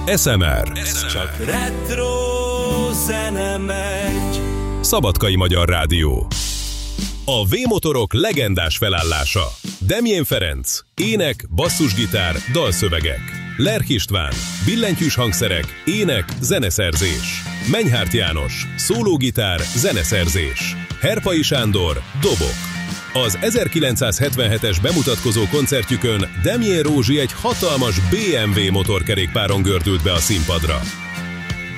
SMR. Csak retro zene megy. Szabadkai Magyar Rádió. A V-motorok legendás felállása. Demjén Ferenc, ének, basszusgitár, dalszövegek. Lerch István, billentyűs hangszerek, ének, zeneszerzés. Menyhárt János, szólógitár, zeneszerzés. Herpai Sándor, dobok. Az 1977-es bemutatkozó koncertjükön Demjén Rózsi egy hatalmas BMW motorkerékpáron gördült be a színpadra.